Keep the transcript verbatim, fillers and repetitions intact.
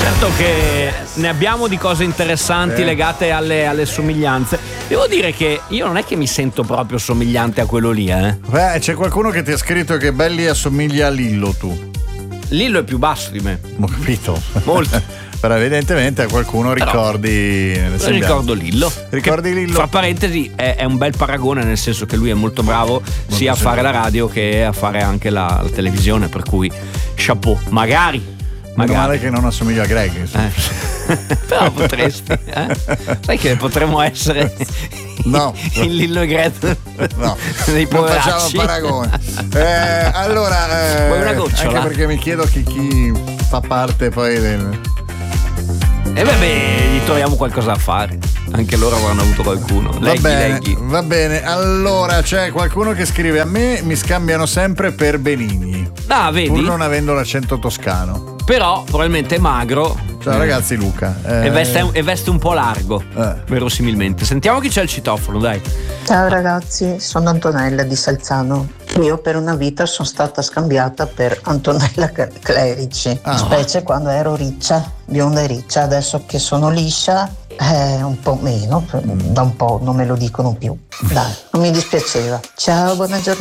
Certo che ne abbiamo di cose interessanti eh. legate alle, alle somiglianze. Devo dire che io non è che mi sento proprio somigliante a quello lì, eh. Beh, c'è qualcuno che ti ha scritto che Belli assomiglia a Lillo tu. Lillo è più basso di me. Ho capito. Molto. Però evidentemente a qualcuno ricordi. Però, ricordo Lillo. Ricordi che, Lillo? Fra parentesi è, è un bel paragone, nel senso che lui è molto bravo molto sia a fare la radio che a fare anche la, la televisione, per cui chapeau. Magari. Meno Magari. male che non assomiglia a Greg. Eh. Però potresti, eh? Sai che potremmo essere no. il Lillo e Greg no, dei non facciamo paragone. Eh, allora, eh, vuoi una gocciola? Anche perché mi chiedo chi, chi fa parte poi del. E beh, beh, gli troviamo qualcosa da fare. Anche loro avranno avuto qualcuno. Leghi, va bene, leghi. va bene. Allora c'è qualcuno che scrive: a me mi scambiano sempre per Benigni. Ah, vedi? Pur non avendo l'accento toscano. Però probabilmente è magro. Ciao ragazzi, Luca. Eh, e, veste, e veste un po' largo, eh. verosimilmente. Sentiamo chi c'è al citofono, dai. Ciao ragazzi, sono Antonella di Salzano. Io per una vita sono stata scambiata per Antonella Clerici, ah. specie quando ero riccia, bionda e riccia. Adesso che sono liscia, eh, un po' meno, da un po' non me lo dicono più. Dai, non mi dispiaceva. Ciao, buona giornata.